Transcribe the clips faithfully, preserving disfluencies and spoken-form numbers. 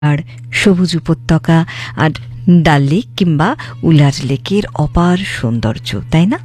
আর সবুজ উপত্যকা আর ডাল লেক কিংবা উলার লেকের অপার সৌন্দর্য, তাই না?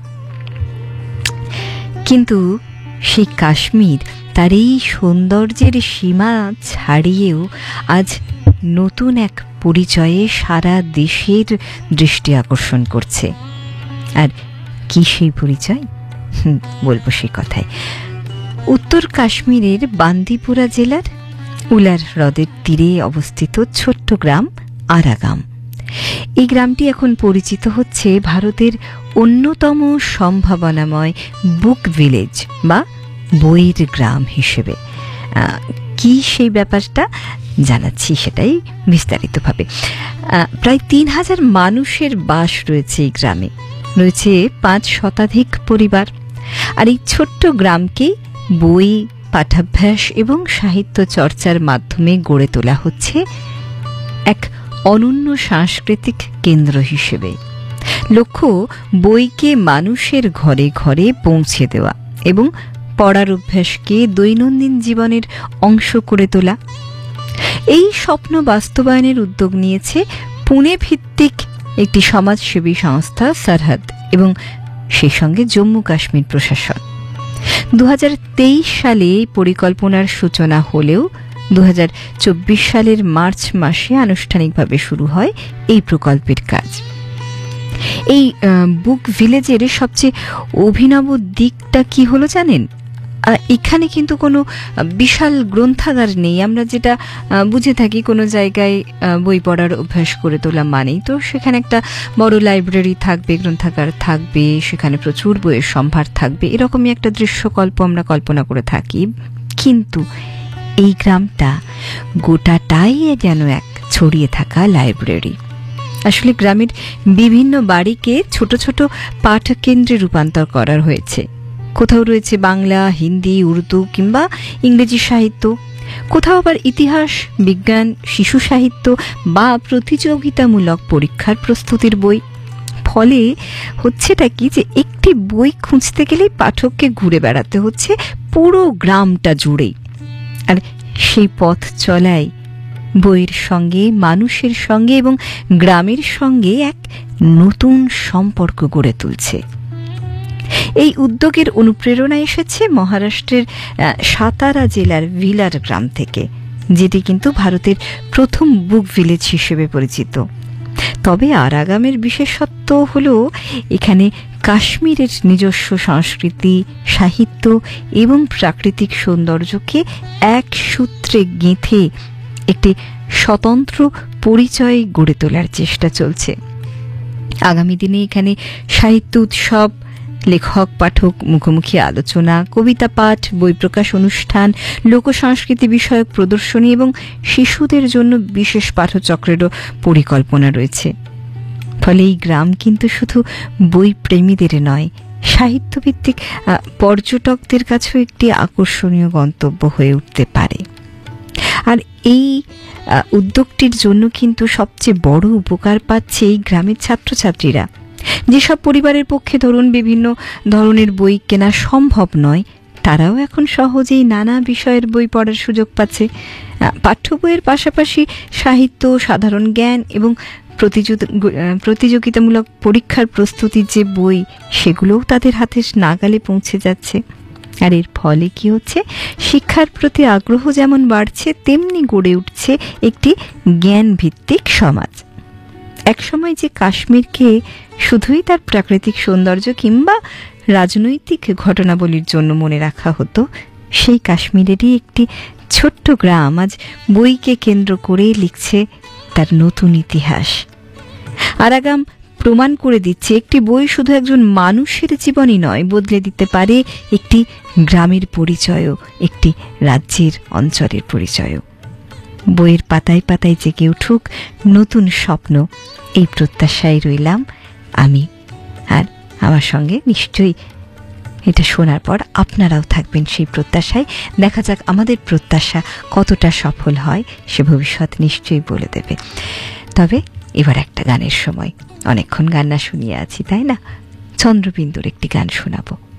কিন্তু সেই কাশ্মীর তার এই সৌন্দর্যের সীমা ছাড়িয়েও আজ নতুন এক পরিচয়ে সারা দেশের দৃষ্টি আকর্ষণ করছে। আর কি সেই পরিচয়? বলবো সে কথায়। উত্তর কাশ্মীরের বান্দিপুরা জেলার উলার হ্রদের তীরে অবস্থিত ছোট্ট গ্রাম আরাগাম। এই গ্রামটি এখন পরিচিত হচ্ছে ভারতের অন্যতম সম্ভাবনাময় বুক ভিলেজ বা বইয়ের গ্রাম হিসেবে। কি সেই ব্যাপারটা জানাচ্ছি সেটাই বিস্তারিতভাবে। প্রায় তিন হাজার মানুষের বাস রয়েছে এই গ্রামে, রয়েছে পাঁচ শতাধিক পরিবার। আর এই ছোট্ট গ্রামকে বই পাঠাভ্যাস এবং সাহিত্য চর্চার মাধ্যমে গড়ে তোলা হচ্ছে এক অনন্য সাংস্কৃতিক কেন্দ্র হিসেবে। লক্ষ্য বইকে মানুষের ঘরে ঘরে পৌঁছে দেওয়া এবং পড়ার অভ্যাসকে দৈনন্দিন জীবনের অংশ করে তোলা। এই স্বপ্ন বাস্তবায়নের উদ্যোগ নিয়েছে পুনে ভিত্তিক একটি সমাজসেবী সংস্থা সরহদ এবং সেই সঙ্গে জম্মু কাশ্মীর প্রশাসন। দু হাজার তেইশ সালে পরিকল্পনার সূচনা হলেও দু হাজার চব্বিশ সালের মার্চ মাসে আনুষ্ঠানিকভাবে শুরু হয় এই প্রকল্পের কাজ। এই বুক ভিলেজের সবচেয়ে অভিনব দিকটা কি হলো জানেন? এখানে কিন্তু কোনো বিশাল গ্রন্থাগার নেই। আমরা যেটা বুঝে থাকি কোনো জায়গায় বই পড়ার অভ্যাস করে তোলা মানেই তো সেখানে একটা বড় লাইব্রেরি থাকবে, গ্রন্থাগার থাকবে, সেখানে প্রচুর বইয়ের সম্ভার থাকবে, এরকমই একটা দৃশ্যকল্প আমরা কল্পনা করে থাকি। কিন্তু এই গ্রামটা গোটাটাই যেন এক ছড়িয়ে থাকা লাইব্রেরি। আসলে গ্রামের বিভিন্ন বাড়িকে ছোট ছোট পাঠকেন্দ্রে রূপান্তর করা হয়েছে। কোথাও রয়েছে বাংলা, হিন্দি, উর্দু কিংবা ইংরেজি সাহিত্য, কোথাও আবার ইতিহাস, বিজ্ঞান, শিশু সাহিত্য বা প্রতিযোগিতামূলক পরীক্ষার প্রস্তুতির বই। ফলে হচ্ছেটা কি যে একটি বই খুঁজতে গেলেই পাঠককে ঘুরে বেড়াতে হচ্ছে পুরো গ্রামটা জুড়েই। আর সেই পথ চলায় বইয়ের সঙ্গে, মানুষের সঙ্গে এবং গ্রামের সঙ্গে এক নতুন সম্পর্ক গড়ে তুলছে। এই উদ্যোগের অনুপ্রেরণা এসেছে মহারাষ্ট্রের সাতারা জেলার ভিলার গ্রাম থেকে, যেটি কিন্তু ভারতের প্রথম বুক ভিলেজ হিসেবে পরিচিত। তবে আরাগামের বিশেষত্ব হল এখানে কাশ্মীরের নিজস্ব সংস্কৃতি, সাহিত্য এবং প্রাকৃতিক সৌন্দর্যকে এক সূত্রে গেঁথে একটি স্বতন্ত্র পরিচয় গড়ে তোলার চেষ্টা চলছে। আগামী দিনে এখানে সাহিত্য উৎসব, লেখক পাঠক মুখোমুখি আলোচনা, কবিতা পাঠ, বই প্রকাশ অনুষ্ঠান, লোকসংস্কৃতি বিষয়ক প্রদর্শনী এবং শিশুদের জন্য বিশেষ পাঠচক্রেরও পরিকল্পনা রয়েছে। ফলে এই গ্রাম কিন্তু শুধু বই প্রেমীদের নয়, সাহিত্যভিত্তিক পর্যটকদের কাছেও একটি আকর্ষণীয় গন্তব্য হয়ে উঠতে পারে। আর এই উদ্যোগটির জন্য কিন্তু সবচেয়ে বড় উপকার পাচ্ছে এই গ্রামের ছাত্রছাত্রীরা। যেসব পরিবারের পক্ষে ধরুন বিভিন্ন ধরনের বই কেনা সম্ভব নয়, তারাও এখন সহজেই নানা বিষয়ের বই পড়ার সুযোগ পাচ্ছে। পাঠ্য বইয়ের পাশাপাশি সাহিত্য, সাধারণ জ্ঞান এবং প্রতিযোগিতামূলক পরীক্ষার প্রস্তুতির যে বই, সেগুলোও তাদের হাতে নাগালে পৌঁছে যাচ্ছে। আর এর ফলে কি হচ্ছে, শিক্ষার প্রতি আগ্রহ যেমন বাড়ছে, তেমনি গড়ে উঠছে একটি জ্ঞান ভিত্তিক সমাজ। একসময় যে কাশ্মীরকে শুধুই তার প্রাকৃতিক সৌন্দর্য কিংবা রাজনৈতিক ঘটনাবলীর জন্য মনে রাখা হতো, সেই কাশ্মীরেরই একটি ছোট্ট গ্রাম আজ বইকে কেন্দ্র করে লিখছে তার নতুন ইতিহাস। আরাগাম প্রমাণ করে দিচ্ছে একটি বই শুধু একজন মানুষের জীবনই নয়, বদলে দিতে পারে একটি গ্রামের পরিচয়ও, একটি রাজ্যের অঞ্চলের পরিচয়ও। বইয়ের পাতায় পাতায় জেগে উঠুক নতুন স্বপ্ন, এই প্রত্যাশায় রইলাম আমি। আর আমার সঙ্গে নিশ্চয়ই এটা শোনার পর আপনারাও থাকবেন সেই প্রত্যাশায়। দেখা যাক আমাদের প্রত্যাশা কতটা সফল হয়, সে ভবিষ্যৎ নিশ্চয়ই বলে দেবে। তবে এবার একটা গানের সময়। অনেকক্ষণ গান না শুনিয়ে আছি, তাই না? চন্দ্রবিন্দুর একটি গান শোনাবো।